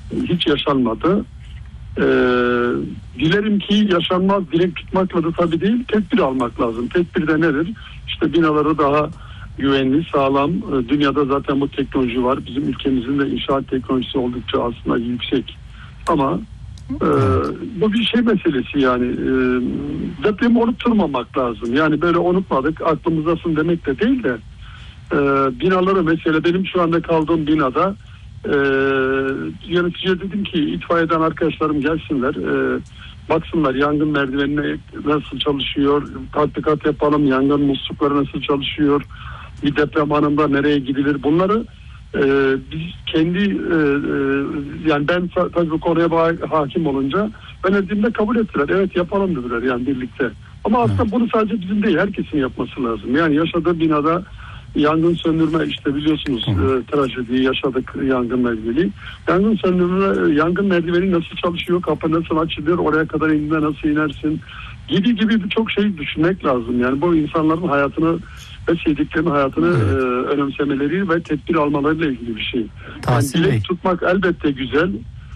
hiç yaşanmadı. Dilerim ki yaşanmaz. Dilek tutmakla da tabii değil, tedbir almak lazım. Tedbir de nedir? İşte binaları daha güvenli, sağlam. Dünyada zaten bu teknoloji var. Bizim ülkemizin de inşaat teknolojisi oldukça aslında yüksek. Ama bu bir şey meselesi yani. Depremi unutturmamak lazım. Yani böyle unutmadık, aklımızdasın demek de değil de binaları mesela benim şu anda kaldığım binada yöneticiye dedim ki itfaiyeden arkadaşlarım gelsinler, baksınlar yangın merdivenine nasıl çalışıyor, tatbikat yapalım, yangın muslukları nasıl çalışıyor, bir deprem anında nereye gidilir, bunları biz kendi yani ben tabii bu konuya hakim olunca önerdiğimde kabul ettiler. Evet yapalım dediler yani birlikte. Ama aslında bunu sadece bizim değil, herkesin yapması lazım. Yani yaşadığı binada yangın söndürme, işte biliyorsunuz trajediyi yaşadık yangınla ilgili. Yangın söndürme, yangın merdiveni nasıl çalışıyor, kapı nasıl açılıyor, oraya kadar indiğinde nasıl inersin gibi birçok şey düşünmek lazım. Yani bu insanların hayatını ve sevdiklerinin hayatını önemsemeleri ve tedbir almalarıyla ilgili bir şey. Yani dilek tutmak elbette güzel.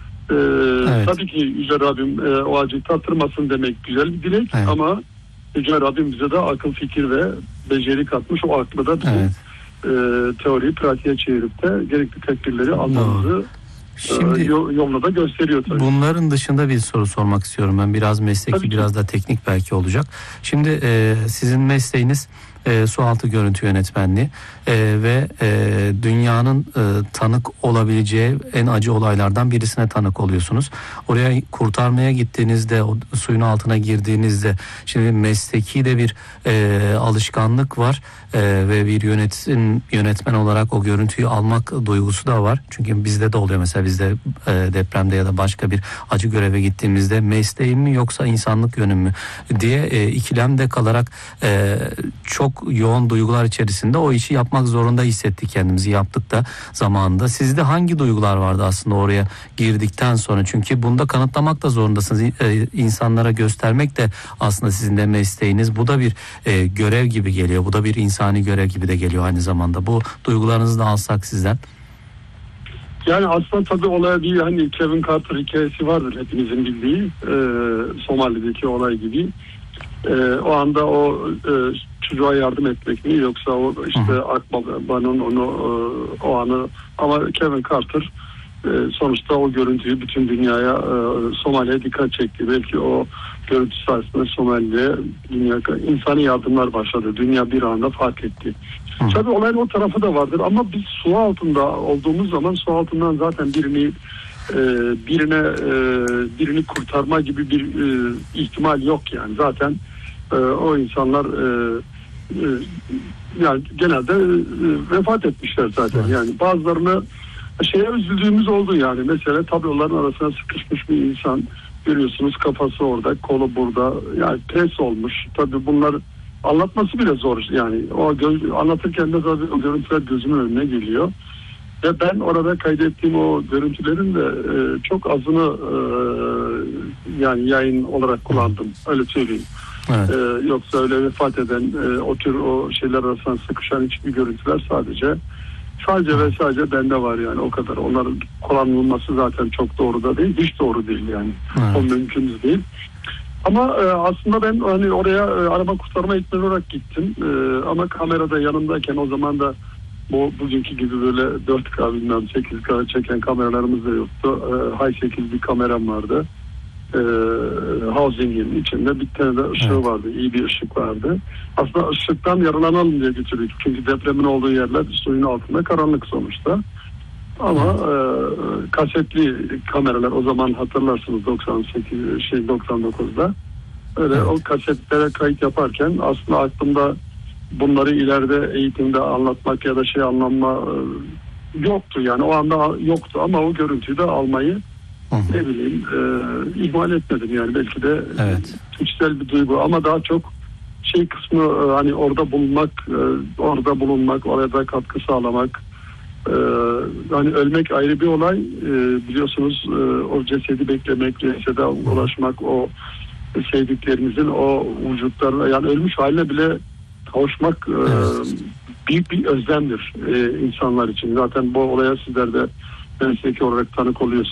Tabii ki Yüce Rabbim o acıyı tattırmasın demek güzel bir dilek ama Yüce Rabbim bize de akıl, fikir ve beceri katmış. O aklı da bizim teoriyi pratiğe çevirip de gerekli tedbirleri almamızı yolunu da gösteriyor tabii. Bunların dışında bir soru sormak istiyorum ben. Biraz mesleki, biraz da teknik belki olacak. Şimdi sizin mesleğiniz sualtı görüntü yönetmenliği ve dünyanın tanık olabileceği en acı olaylardan birisine tanık oluyorsunuz. Oraya kurtarmaya gittiğinizde, o suyun altına girdiğinizde, şimdi mesleki de bir alışkanlık var ve bir yönetmen olarak o görüntüyü almak duygusu da var. Çünkü bizde de oluyor, mesela bizde depremde ya da başka bir acı göreve gittiğimizde mesleğim mi yoksa insanlık yönüm mü diye ikilemde kalarak çok yoğun duygular içerisinde o işi yapmak zorunda hissettik kendimizi, yaptık da zamanında. Sizde hangi duygular vardı aslında oraya girdikten sonra? Çünkü bunda kanıtlamak da zorundasınız. İnsanlara göstermek de aslında sizin de mesleğiniz. Bu da bir görev gibi geliyor. Bu da bir insani görev gibi de geliyor aynı zamanda. Bu duygularınızı da alsak sizden. Yani aslında tabii olaya bir hani Kevin Carter hikayesi vardır hepimizin bildiği. Somali'deki olay gibi. O anda o çocuğa yardım etmek mi yoksa o işte Akbaba'nın onu o anı, ama Kevin Carter sonuçta o görüntüyü bütün dünyaya, Somali'ye dikkat çekti. Belki o görüntü sayesinde Somali'ye insani yardımlar başladı. Dünya bir anda fark etti. Tabii olayın o tarafı da vardır ama biz su altında olduğumuz zaman su altından zaten birini kurtarma gibi bir ihtimal yok yani. Zaten o insanlar yani genelde vefat etmişler zaten. Yani bazılarını şeye üzüldüğümüz oldu yani. Mesela tabloların arasına sıkışmış bir insan görüyorsunuz, kafası orada, kolu burada. Yani pres olmuş. Tabii bunlar anlatması bile zor yani. O anlatırken de zaten o görüntüler gözümün önüne geliyor. Ve ben orada kaydettiğim o görüntülerin de çok azını yani yayın olarak kullandım. Öyle söyleyeyim. Evet. Yoksa öyle vefat eden o tür o şeyler arasında sıkışan hiçbir görüntüler sadece ve sadece bende var yani, o kadar. Onların kullanılması zaten çok doğru da değil. Hiç doğru değil yani. Evet. O mümkün değil. Ama aslında ben hani oraya arama kurtarma eğitmeni olarak gittim. Ama kamerada yanımdayken o zaman da bugünkü gibi böyle 4K bilmem 8K çeken kameralarımız da yoktu. High 8 bir kameram vardı. Housing'in içinde bir tane de ışığı vardı. İyi bir ışık vardı. Aslında ışıktan yararlanalım diye götürdük. Çünkü depremin olduğu yerler suyun altında karanlık sonuçta. Ama kasetli kameralar, o zaman hatırlarsınız 99'da öyle o kasetlere kayıt yaparken aslında aklımda bunları ileride eğitimde anlatmak ya da anlama yoktu yani, o anda yoktu ama o görüntüyü de almayı ne bileyim ihmal etmedim yani. Belki de içsel bir duygu ama daha çok kısmı hani orada bulunmak, oraya da katkı sağlamak. Hani ölmek ayrı bir olay, biliyorsunuz, o cesedi beklemek, cesede ulaşmak, o sevdiklerinizin o vücutlarına, yani ölmüş haline bile kavuşmak büyük bir özlemdir insanlar için. Zaten bu olaya sizler de mesleki olarak tanık oluyorsunuz.